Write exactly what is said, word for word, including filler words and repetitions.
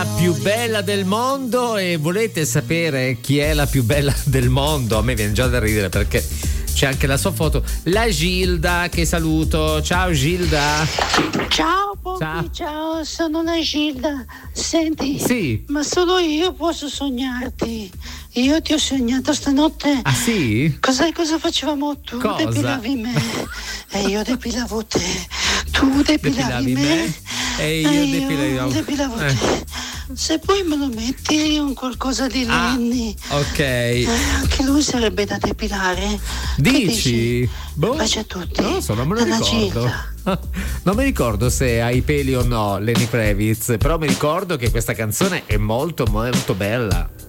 la più bella del mondo. E volete sapere chi è la più bella del mondo? A me viene già da ridere perché c'è anche la sua foto, la Gilda, che saluto. Ciao Gilda. Ciao Poppy, ciao. ciao, sono la Gilda. Senti, sì, ma solo io posso sognarti. Io ti ho sognato stanotte. Ah sì? Cosa, cosa facevamo? Tu cosa? depilavi me e io depilavo te. Tu depilavi, depilavi me, me e io, e io depilavo, depilavo eh. te. Se poi me lo metti un qualcosa di Lenny, ah, ok, eh, anche lui sarebbe da depilare. Dici? dici? Boh, bacia a tutti. non lo so, non me lo ricordo. Non mi ricordo se ha i peli o no Lenny Kravitz, però mi ricordo che questa canzone è molto molto bella.